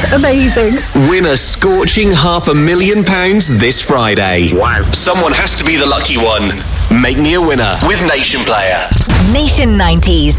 Amazing. Win a scorching £500,000 this Friday. Wow. Someone has to be the lucky one. Make me a winner with Nation Player. Nation 90s.